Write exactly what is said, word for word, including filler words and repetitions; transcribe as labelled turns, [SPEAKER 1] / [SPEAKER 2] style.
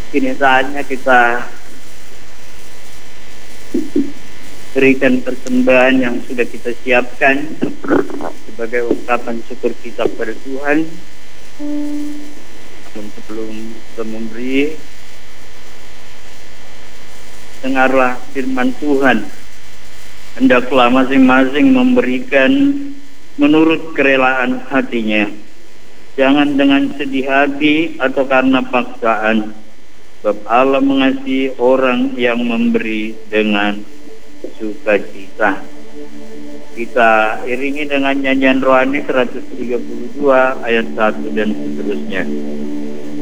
[SPEAKER 1] Kini saatnya kita berikan persembahan yang sudah kita siapkan sebagai ungkapan syukur kita kepada Tuhan. Sebelum kita memberi, dengarlah firman Tuhan. Hendaklah masing-masing memberikan menurut kerelaan hatinya, jangan dengan sedih hati atau karena paksaan, sebab Allah mengasihi orang yang memberi dengan sukacita. Kita iringi dengan nyanyian rohani seratus tiga puluh dua ayat satu dan seterusnya.